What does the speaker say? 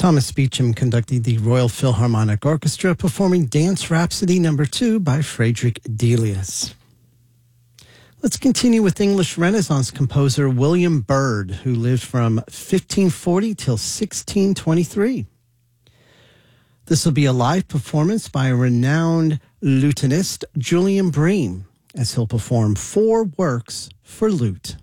Thomas Beecham conducted the Royal Philharmonic Orchestra, performing Dance Rhapsody No. 2 by Frederick Delius. Let's continue with English Renaissance composer William Byrd, who lived from 1540 till 1623. This will be a live performance by renowned lutenist Julian Bream, as he'll perform 4 works for lute.